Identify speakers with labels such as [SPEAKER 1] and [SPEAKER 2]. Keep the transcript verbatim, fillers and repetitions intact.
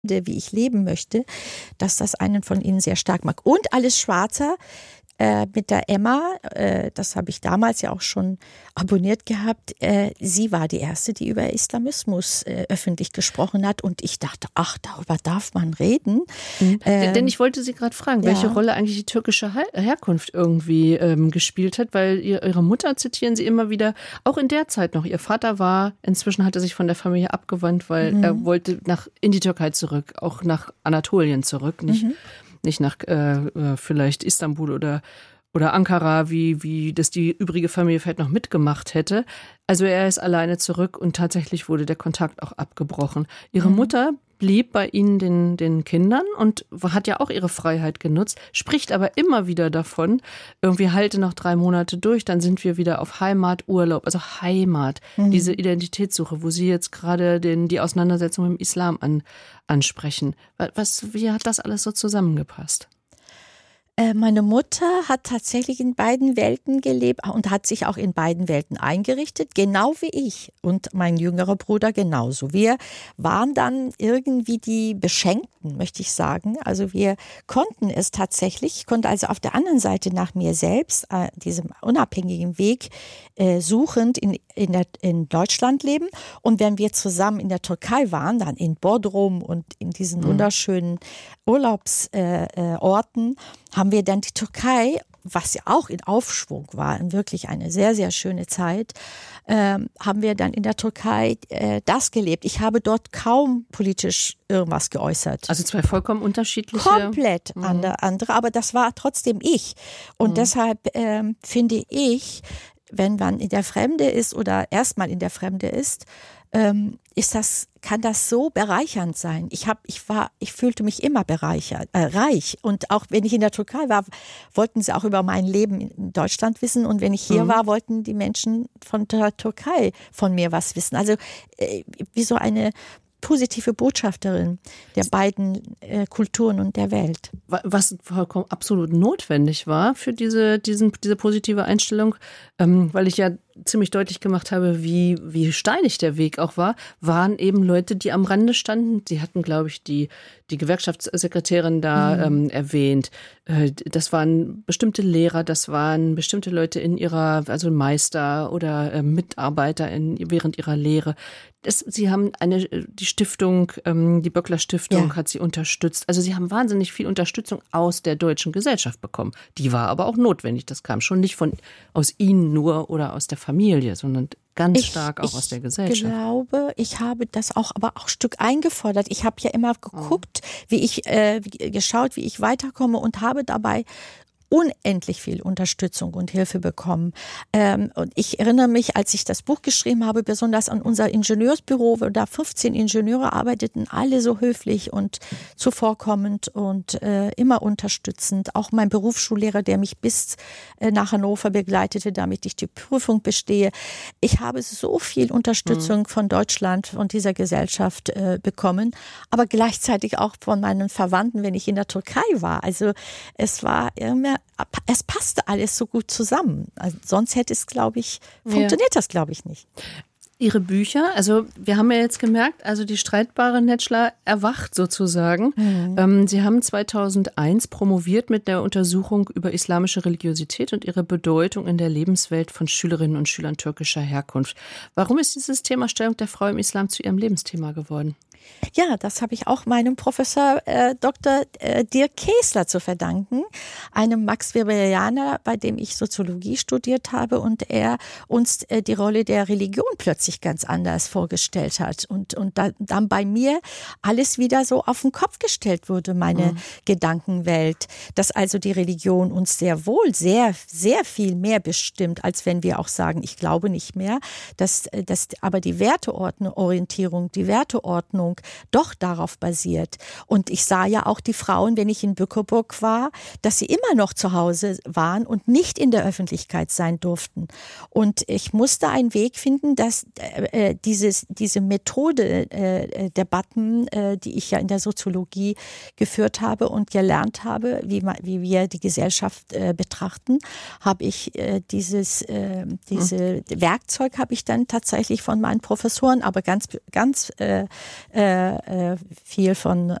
[SPEAKER 1] wie ich leben möchte, dass das einen von ihnen sehr stark macht. Und Alles Schwarzer äh, mit der Emma, äh, das habe ich damals ja auch schon abonniert gehabt, äh, sie war die Erste, die über Islamismus äh, öffentlich gesprochen hat und ich dachte, ach, darüber darf man reden.
[SPEAKER 2] Mhm.
[SPEAKER 1] Ähm,
[SPEAKER 2] Denn ich wollte Sie gerade fragen, welche
[SPEAKER 1] ja.
[SPEAKER 2] Rolle eigentlich die türkische Her- Herkunft irgendwie ähm, gespielt hat, weil ihr, Ihre Mutter zitieren Sie immer wieder, auch in der Zeit noch. Ihr Vater war, inzwischen hat er sich von der Familie abgewandt, weil
[SPEAKER 1] Mhm.
[SPEAKER 2] er wollte nach in die Türkei zurück, auch nach Anatolien zurück, nicht,
[SPEAKER 1] Mhm.
[SPEAKER 2] nicht nach äh, vielleicht Istanbul oder oder Ankara, wie, wie das die übrige Familie vielleicht noch mitgemacht hätte. Also er ist alleine zurück und tatsächlich wurde der Kontakt auch abgebrochen. Ihre
[SPEAKER 1] Mhm.
[SPEAKER 2] Mutter blieb bei ihnen, den, den Kindern, und hat ja auch ihre Freiheit genutzt, spricht aber immer wieder davon, irgendwie halte noch drei Monate durch, dann sind wir wieder auf Heimaturlaub, also Heimat,
[SPEAKER 1] Mhm.
[SPEAKER 2] diese Identitätssuche, wo Sie jetzt gerade den, die Auseinandersetzung mit dem Islam an, ansprechen. Was, wie hat das alles so zusammengepasst?
[SPEAKER 1] Meine Mutter hat tatsächlich in beiden Welten gelebt und hat sich auch in beiden Welten eingerichtet, genau wie ich und mein jüngerer Bruder genauso. Wir waren dann irgendwie die Beschenkten, möchte ich sagen. Also wir konnten es tatsächlich, ich konnte also auf der anderen Seite nach mir selbst, äh, diesem unabhängigen Weg, äh, suchend in, in, der, in Deutschland leben. Und wenn wir zusammen in der Türkei waren, dann in Bodrum und in diesen
[SPEAKER 2] Mhm.
[SPEAKER 1] wunderschönen Urlaubsorten, äh, haben wir dann die Türkei, was ja auch in Aufschwung war, wirklich eine sehr, sehr schöne Zeit, ähm, haben wir dann in der Türkei äh, das gelebt. Ich habe dort kaum politisch irgendwas geäußert.
[SPEAKER 2] Also zwei vollkommen unterschiedliche...
[SPEAKER 1] Komplett
[SPEAKER 2] Mhm.
[SPEAKER 1] andere, andere, aber das war trotzdem ich. Und
[SPEAKER 2] Mhm.
[SPEAKER 1] deshalb ähm, finde ich, wenn man in der Fremde ist oder erstmal in der Fremde ist, ähm, ist das, kann das so bereichernd sein. Ich habe, ich war, ich fühlte mich immer bereichert, äh, reich. Und auch wenn ich in der Türkei war, wollten sie auch über mein Leben in Deutschland wissen. Und wenn ich hier
[SPEAKER 2] Mhm.
[SPEAKER 1] war, wollten die Menschen von der Türkei von mir was wissen. Also äh, wie so eine positive Botschafterin der beiden äh, Kulturen und der Welt.
[SPEAKER 2] Was vollkommen absolut notwendig war für diese, diesen, diese positive Einstellung, ähm, weil ich ja ziemlich deutlich gemacht habe, wie, wie steinig der Weg auch war, waren eben Leute, die am Rande standen. Sie hatten, glaube ich, die, die Gewerkschaftssekretärin da
[SPEAKER 1] Mhm.
[SPEAKER 2] ähm, erwähnt. Äh, das waren bestimmte Lehrer, das waren bestimmte Leute in ihrer, also Meister oder äh, Mitarbeiter in, während ihrer Lehre. Das, sie haben eine, die Stiftung, ähm, die Böckler Stiftung
[SPEAKER 1] Ja.
[SPEAKER 2] hat sie unterstützt. Also sie haben wahnsinnig viel Unterstützung aus der deutschen Gesellschaft bekommen. Die war aber auch notwendig. Das kam schon nicht von aus ihnen nur oder aus der Familie, sondern ganz
[SPEAKER 1] Ich,
[SPEAKER 2] stark auch
[SPEAKER 1] ich
[SPEAKER 2] aus der Gesellschaft.
[SPEAKER 1] Ich glaube, ich habe das auch, aber auch ein Stück eingefordert. Ich habe ja immer geguckt, wie ich äh, geschaut, wie ich weiterkomme und habe dabei unendlich viel Unterstützung und Hilfe bekommen. Ähm, und ich erinnere mich, als ich das Buch geschrieben habe, besonders an unser Ingenieursbüro, wo da fünfzehn Ingenieure arbeiteten, alle so höflich und zuvorkommend und äh, immer unterstützend. Auch mein Berufsschullehrer, der mich bis äh, nach Hannover begleitete, damit ich die Prüfung bestehe. Ich habe so viel Unterstützung mhm. von Deutschland, von dieser Gesellschaft äh, bekommen, aber gleichzeitig auch von meinen Verwandten, wenn ich in der Türkei war. Also es war immer es passte alles so gut zusammen. Also sonst hätte es, glaube ich, funktioniert ja. das, glaube ich, nicht.
[SPEAKER 2] Ihre Bücher, also wir haben ja jetzt gemerkt, also die streitbare Netschler erwacht sozusagen. Mhm. Ähm, Sie haben zweitausendeins promoviert mit der Untersuchung über islamische Religiosität und ihre Bedeutung in der Lebenswelt von Schülerinnen und Schülern türkischer Herkunft. Warum ist dieses Thema Stellung der Frau im Islam zu Ihrem Lebensthema geworden?
[SPEAKER 1] Ja, das habe ich auch meinem Professor äh, Doktor äh, Dirk Käßler zu verdanken, einem Max-Weberianer, bei dem ich Soziologie studiert habe und er uns äh, die Rolle der Religion plötzlich ganz anders vorgestellt hat und und da, dann bei mir alles wieder so auf den Kopf gestellt wurde, meine mhm. Gedankenwelt, dass also die Religion uns sehr wohl sehr sehr viel mehr bestimmt, als wenn wir auch sagen, ich glaube nicht mehr, dass dass aber die Werteordnung, die Werteordnung doch darauf basiert. Und ich sah ja auch die Frauen, wenn ich in Bückeburg war, dass sie immer noch zu Hause waren und nicht in der Öffentlichkeit sein durften. Und ich musste einen Weg finden, dass äh, dieses, diese Methode äh, Debatten, äh, die ich ja in der Soziologie geführt habe und gelernt habe, wie, man, wie wir die Gesellschaft äh, betrachten, habe ich äh, dieses äh, diese hm. Werkzeug habe ich dann tatsächlich von meinen Professoren, aber ganz ganz äh, äh, äh, viel von